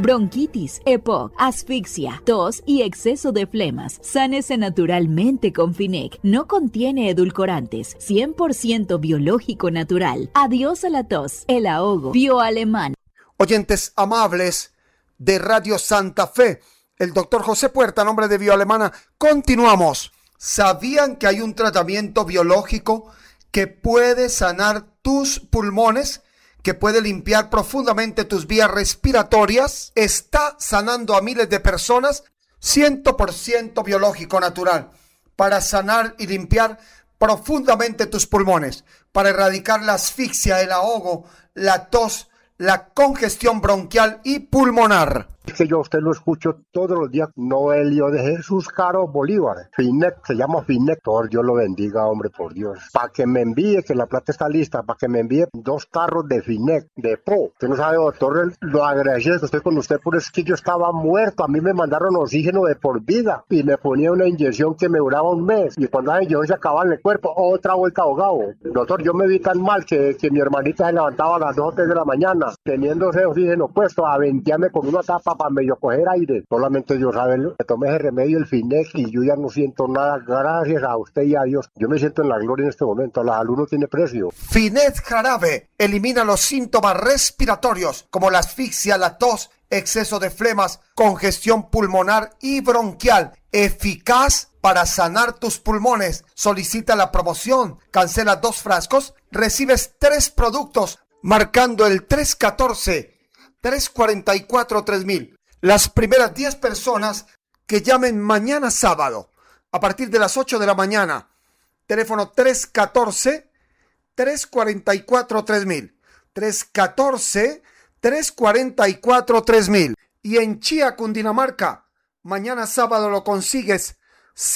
bronquitis, EPOC, asfixia, tos y exceso de flemas. Sánese naturalmente con Finec. No contiene edulcorantes, 100% biológico natural. Adiós a la tos, el ahogo. Bioalemán. Oyentes amables de Radio Santa Fe, el doctor José Puerta, a nombre de Bioalemana, continuamos. ¿Sabían que hay un tratamiento biológico que puede sanar tus pulmones, que puede limpiar profundamente tus vías respiratorias? Está sanando a miles de personas, 100% biológico natural, para sanar y limpiar profundamente tus pulmones, para erradicar la asfixia, el ahogo, la tos, la congestión bronquial y pulmonar. Es que yo a usted lo escucho todos los días. Noelio de Jesús Caro Bolívar. Finec, se llama Finec. Dios lo bendiga, hombre, por Dios. Para que me envíe, que la plata está lista, para que me envíe 2 tarros de Finec, de Po. Usted no sabe, doctor, lo agradecido que estoy con usted, por es que yo estaba muerto. A mí me mandaron oxígeno de por vida y me ponía una inyección que me duraba un mes. Y cuando la inyección se acababa en el cuerpo, otra vuelta ahogado. Doctor, yo me vi tan mal que mi hermanita se levantaba a las 2 o 3 de la mañana, teniendo ese oxígeno puesto, a ventearme con una tapa para medio coger aire. Solamente Dios sabe, me tomé ese remedio, el Finec, y yo ya no siento nada, gracias a usted y a Dios. Yo me siento en la gloria en este momento. La salud no tiene precio. Finec jarabe elimina los síntomas respiratorios como la asfixia, la tos, exceso de flemas, congestión pulmonar y bronquial. Eficaz para sanar tus pulmones. Solicita la promoción, cancela 2 frascos, recibes 3 productos marcando el 314-344-3000. Las primeras 10 personas que llamen mañana sábado a partir de las 8 de la mañana, teléfono 314-344-3000, 314-344-3000. Y en Chía, Cundinamarca, mañana sábado lo consigues